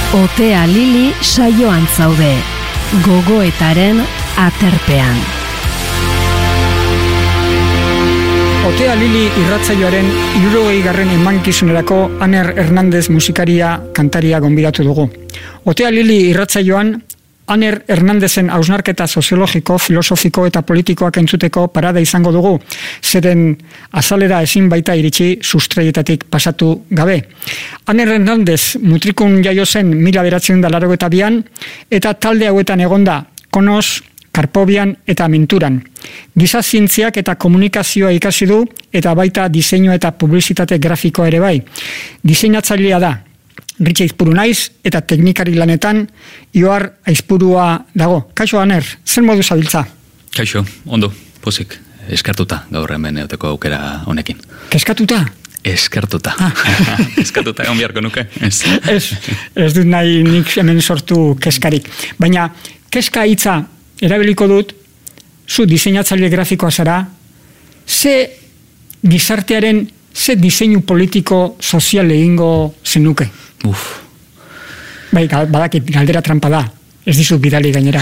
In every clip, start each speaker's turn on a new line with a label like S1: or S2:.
S1: Otea Lili saioan zaude, gogoetaren aterpean.
S2: Otea Lili irratsaioaren 60. emankizunerako Aner Hernandez musikaria, kantaria gonbidatu dugu. Otea Lili irratsaioan Aner Hernandezen hausnarketa soziologiko, filosofiko eta politikoak entzuteko parada izango dugu, zeren azalera ezin baita iritsi sustraietatik pasatu gabe. Aner Hernandez mutrikun jaio zen 1982an eta talde hauetan egonda Konos, Karpobian eta Menturan. Giza zientziak eta komunikazioa ikasi du eta baita diseinua eta publizitate grafikoa ere bai. Diseinatzailea da. Ritxe Aizpuru naiz eta teknikari lanetan Ioar Aizpurua dago. Kaixo Aner, zer modu zabiltza?
S3: Kaixo, ondo, pozik, eskartuta gaur hemen euteko aukera honekin.
S2: Keskatuta?
S3: Eskartuta. Eskatuta egon biharko nuke.
S2: Ez dut nahi nik hemen sortu keskarik. Baina keska hitza erabiliko dut, zu diseinatzaile grafikoa zara, ze gizartearen, ze diseinu politiko sozial egingo zenuke? Bai, badakit, galdera trampa da. Ez dizut bidali gainera.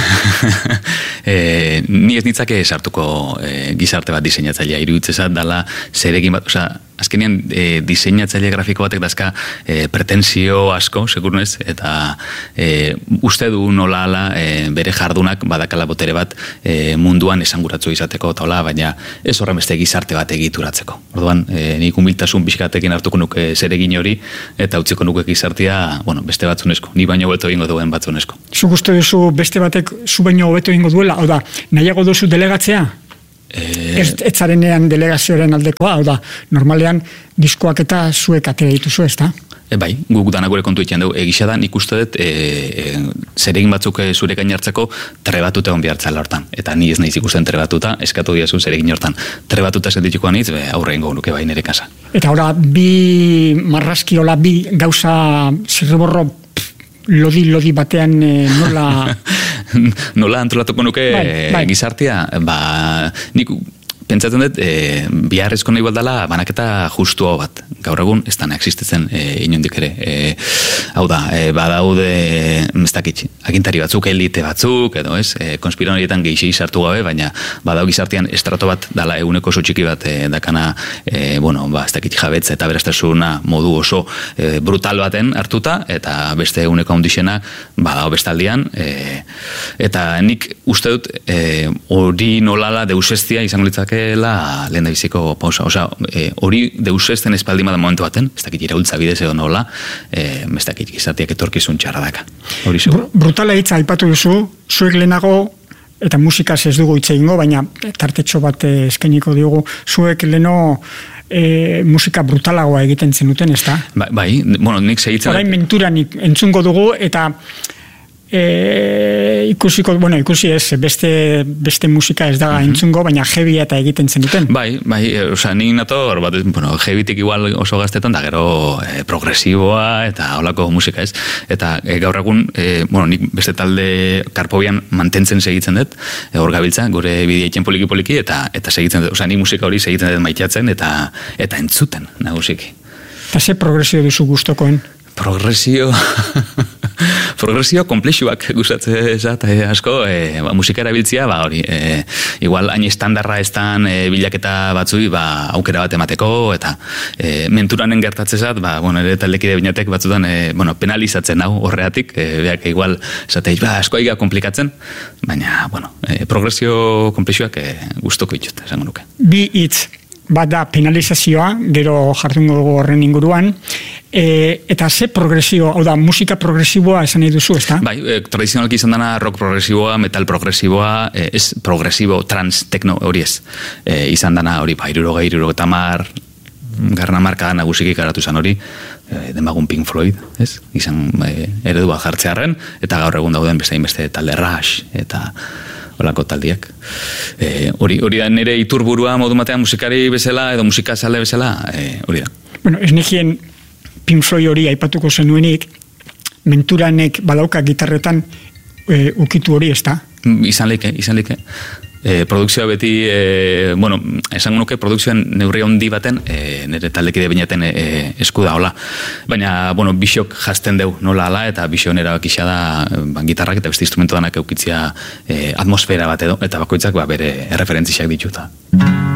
S3: Ni ez nitzake sartuko gizarte bat diseinatzailea. Iruditzezat dala zeregin bat, azkenean diseinatzaile grafiko batek dazka pretensio asko, segur ez, eta uste du nola ala bere jardunak badakala botere bat munduan esanguratzu izateko eta hola, baina ez horren beste gizarte bat egituratzeko. Orduan, nik humiltasun pixkatekin hartuko nuke zeregin hori eta utziko nuke gizartea, beste batzunesko, ni baino beto egingo duen batzunesko.
S2: Zuk uste duzu beste batek zu baino hobeto egingo duela, hau da, nahiago duzu delegatzea? Ez zarenean delegazioaren aldekoa, hau da, normalean diskoak eta zuek atera dituzu, ez da?
S3: Bai, guk dana gure kontu egiten dugu. Egisa da, nik uste dut zeregin batzuk zure gain hartzeko trebatuta egon behartzala hortan. Eta ni ez nahiz ikusten trebatuta, eskatu diazu zeregin hortan. Trebatuta zetitiko anitz, aurre ingo nuke bai nire kasa.
S2: Eta ora, bi marraskiola, bi gauza zirriborro lodi batean nola...
S3: Nola antolatuko nuke bai. Gizartea? Nik pentsatzen dut, biharrezko nahi baldala banaketa justu hau bat. Gaur egun ez dana existitzen inondik ere. Hau da, badaude, ez dakit, agintari batzuk, elite batzuk, edo ez, konspironorietan gehiago sartu gabe, baina badau gizartean estrato bat dala eguneko oso txiki bat dakana, ez dakit jabetza eta beraztasuna modu oso brutal baten hartuta, eta beste eguneko handixena badau bestaldian, eta nik uste dut hori nolala deusestia izango litzakeela lehen da biziko pausa. Hori deusezten espaldi da momentu baten, ez dakit iraultza bidez edo nola, ez dakit gizartiak etorkizun txarra daka.
S2: Brutala hitza aipatu duzu, zuek lehenago, eta musikaz ez dugu hitz egingo, baina tartetxo bat eskainiko diogu, zuek leheno musika brutalagoa egiten zenuten, ez da?
S3: Bai, nik segitzen...
S2: Orain Menturan entzungo dugu, eta ikusi ez, beste musika ez da entzungo, baina heavy eta egiten zenuten.
S3: Bai, nik nator, heavytik igual oso gaztetan, da gero progresiboa eta holako musika ez. Eta gaur egun, nik beste talde Karpobian mantentzen segitzen dut, hor gabiltza, gure bideeiten poliki-poliki, eta segitzen dut, nik musika hori segitzen dut maitatzen, eta entzuten, nagusiki.
S2: Eta ze progresio duzu gustokoen?
S3: Progresio komplexuak gustatzezat asko, musika erabiltzia, hori, igual hain estandarra estan bilaketa batzui, aukera bat emateko, eta Menturanen gertatzezat, ere taldekide binatek batzutan, penalizatzen hau horreatik, beak igual, esatei, asko aiga komplikatzen, baina, progresio komplexuak gustoko ditut, esango nuke.
S2: Bi hitz. Bat da penalizazioa, gero jardungo dugu horren inguruan, eta ze progresio, hau da, musika progresiboa esan nahi duzu, ez da?
S3: Bai, tradizionalki izan dana rock progresiboa, metal progresiboa, ez progresibo, trans, techno hori ez. Izan dana hori, 60, garna marka nagusiki garatu izan hori, demagun Pink Floyd, ez? Izan eredu bat jartzearen, eta gaur egun dauden beste talde Rush, eta olako taldiak. Hori da nire iturburua modu batean musikari bezala edo musikazale bezala, hori da.
S2: Ez nekien Pink Floyd hori aipatuko zenuenik, Menturanek badauka gitarretan ukitu hori, ez da?
S3: Izan leke. Produkzioa beti, esango nuke produkzioan neurri handi baten, nire taldekide bainaten esku da, hola. Baina, bisok jazten deu nola ala, eta bision erabakisa da gitarrak eta beste instrumentu danak eukitzia atmosfera bat edo, eta bakoitzak bere erreferentziak dituta.